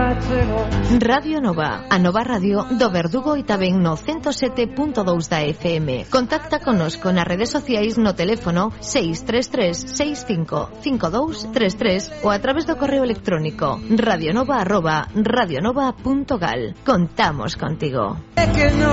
Radio Nova, a nova radio do Verdugo e tamén no 107.2 da FM. Contacta connosco nas redes sociais no teléfono 633-65-5233 ou a través do correo electrónico radionova@radionova.gal. Contamos contigo.